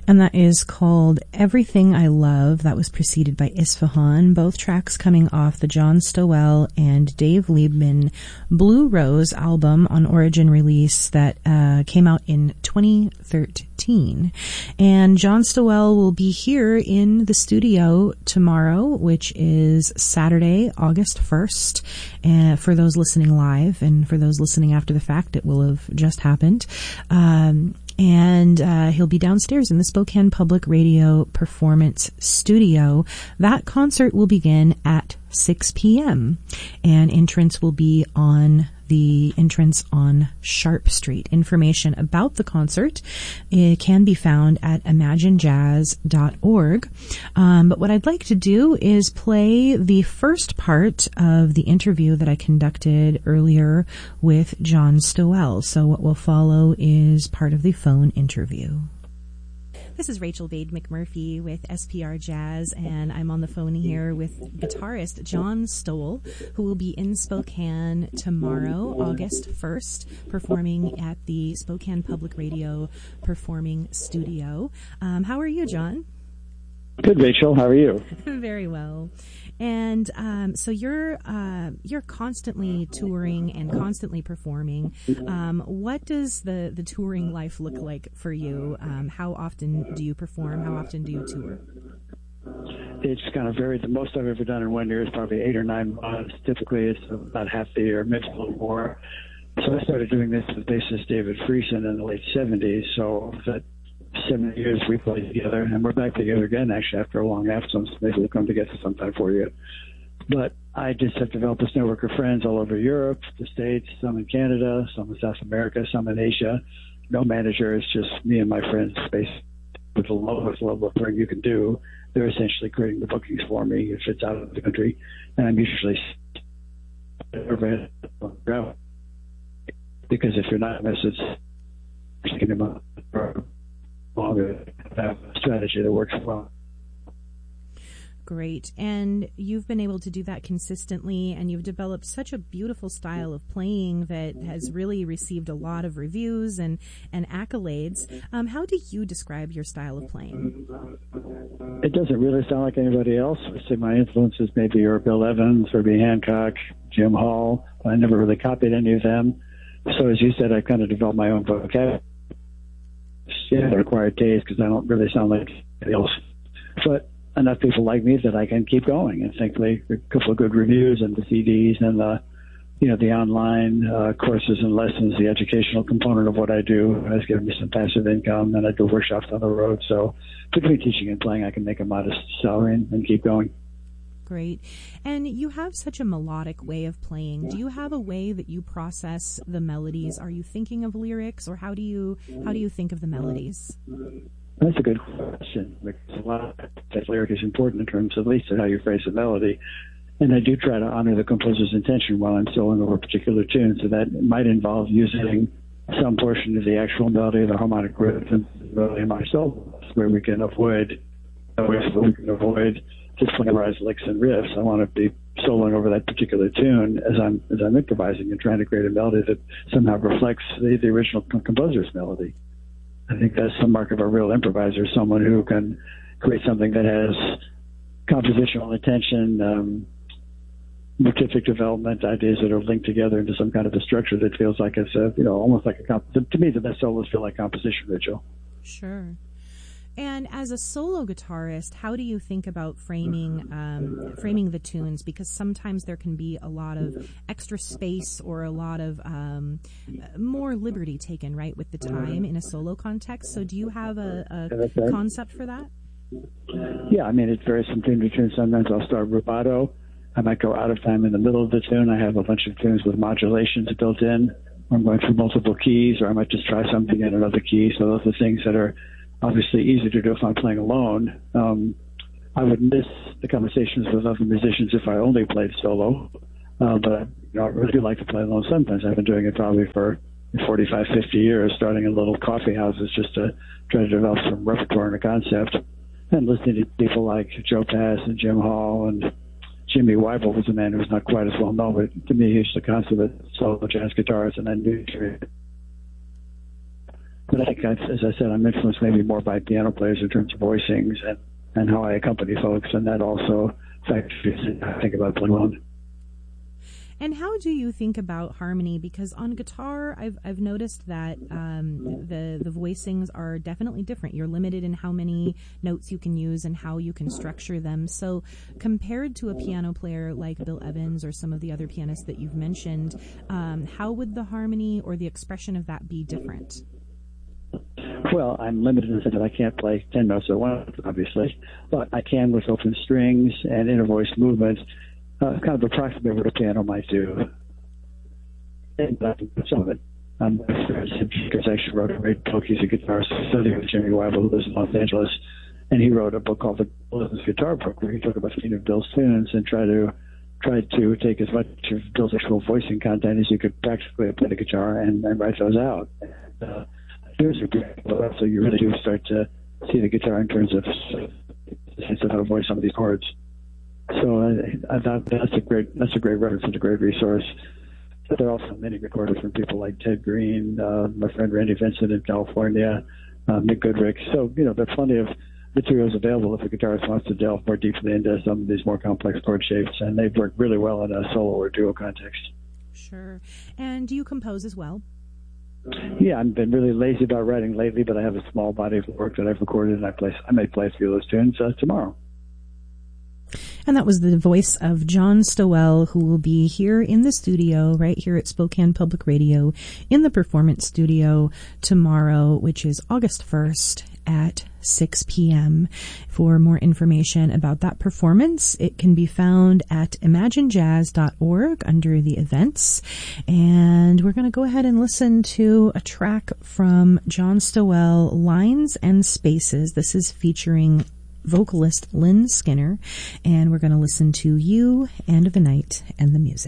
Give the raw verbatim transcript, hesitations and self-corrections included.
And that is called Everything I Love. That was preceded by Isfahan, both tracks coming off the John Stowell and Dave Liebman Blue Rose album on Origin release that uh, came out in twenty thirteen. And John Stowell will be here in the studio tomorrow, which is Saturday, August first. Uh, for those listening live, and for those listening after the fact, it will have just happened. Um, And uh, he'll be downstairs in the Spokane Public Radio Performance Studio. That concert will begin at six p.m. and entrance will be on the entrance on Sharp Street. Information about the concert it can be found at imagine jazz dot org. Um, but what I'd like to do is play the first part of the interview that I conducted earlier with John Stowell. So what will follow is part of the phone interview. This is Rachel Bade McMurphy with S P R Jazz, and I'm on the phone here with guitarist John Stowell, who will be in Spokane tomorrow, August first, performing at the Spokane Public Radio Performing Studio. Um, how are you, John? Good, Rachel. How are you? Very well. And um, so you're uh, you're constantly touring and constantly performing. Um, what does the, the touring life look like for you? Um, how often do you perform? How often do you tour? It's kind of varied. The most I've ever done in one year is probably eight or nine months. Typically, it's about half the year, maybe a little more. So I started doing this with bassist David Friesen in the late seventies. So that seven years we played together, and we're back together again, actually, after a long absence. Maybe we'll come together sometime for you. But I just have developed this network of friends all over Europe, the States, some in Canada, some in South America, some in Asia. No manager, it's just me and my friends, based with the lowest level of touring you can do. They're essentially creating the bookings for me if it's out of the country, and I'm usually because if you're not message, thinking about longer have a strategy that works well. Great. And you've been able to do that consistently, and you've developed such a beautiful style of playing that has really received a lot of reviews and, and accolades. Um, how do you describe your style of playing? It doesn't really sound like anybody else. I say my influences maybe are Bill Evans, Herbie Hancock, Jim Hall. I never really copied any of them. So as you said, I kind of developed my own vocabulary. Yeah, acquired taste because I don't really sound like anybody else. But enough people like me that I can keep going. And thankfully, a couple of good reviews and the C Ds and the, you know, the online uh, courses and lessons, the educational component of what I do has given me some passive income, and I do workshops on the road. So between teaching and playing, I can make a modest salary and, and keep going. Great. And you have such a melodic way of playing. Do you have a way that you process the melodies? Are you thinking of lyrics, or how do you how do you think of the melodies? That's a good question, because a lot of that lyric is important in terms, at least, of how you phrase the melody. And I do try to honor the composer's intention while I'm soloing over a particular tune, so that might involve using some portion of the actual melody, the harmonic rhythm, really in my solo, where we can avoid, where we can avoid just memorized licks and riffs. I want to be soloing over that particular tune as I'm as I'm improvising and trying to create a melody that somehow reflects the, the original composer's melody. I think that's the mark of a real improviser, someone who can create something that has compositional intention, um, motivic development, ideas that are linked together into some kind of a structure that feels like it's a, you know, almost like a comp- to me the best solos feel like composition, Rachel. Sure. And as a solo guitarist, how do you think about framing um, framing the tunes? Because sometimes there can be a lot of extra space or a lot of um, more liberty taken, right, with the time in a solo context. So do you have a, a concept for that? Yeah, I mean, it varies from tune to tune. Sometimes I'll start rubato. I might go out of time in the middle of the tune. I have a bunch of tunes with modulations built in. I'm going through multiple keys, or I might just try something in another key. So those are things that are obviously easy to do if I'm playing alone. Um, I would miss the conversations with other musicians if I only played solo, uh, but you know, I really do like to play alone sometimes. I've been doing it probably for forty-five, fifty years, starting in little coffee houses just to try to develop some repertoire and a concept, and listening to people like Joe Pass and Jim Hall and Jimmy Weibel was a man who was not quite as well known, but to me he's the consummate solo jazz guitarist, and I knew but I think, I've, as I said, I'm influenced maybe more by piano players in terms of voicings and, and how I accompany folks, and that also factors in how I think about playing alone. And how do you think about harmony? Because on guitar, I've I've noticed that um, the the voicings are definitely different. You're limited in how many notes you can use and how you can structure them. So, compared to a piano player like Bill Evans or some of the other pianists that you've mentioned, um, how would the harmony or the expression of that be different? Well, I'm limited in the sense that I can't play ten notes at once, obviously, but I can with open strings and inner voice movement. Uh, kind of approximate what a piano might do. And I can put some of it. Um, my friend Sid Peters actually wrote a great book. He's a guitarist studying with Jimmy Weibel, who lives in Los Angeles, and he wrote a book called The Bill's Guitar Book, where he talked about you know, Bill's tunes and tried to tried to take as much of Bill's actual voicing content as you could practically play the guitar and, and write those out. And, uh, here's a great so you really do start to see the guitar in terms of the sense of how to voice some of these chords. So I, I thought that's a great that's a great reference and a great resource. But there are also many recorders from people like Ted Green, uh, my friend Randy Vincent in California, uh, Mick Goodrick. So you know there are plenty of materials available if a guitarist wants to delve more deeply into some of these more complex chord shapes, and they've worked really well in a solo or duo context. Sure. And do you compose as well? Yeah, I've been really lazy about writing lately, but I have a small body of work that I've recorded, and I play. I may play a few of those tunes uh, tomorrow. And that was the voice of John Stowell, who will be here in the studio, right here at Spokane Public Radio, in the Performance Studio tomorrow, which is August first at six p.m. For more information about that performance, it can be found at imagine jazz dot org under the events. And we're going to go ahead and listen to a track from John Stowell, Lines and Spaces. This is featuring vocalist Lynn Skinner, and we're going to listen to You, End of the Night, and the music.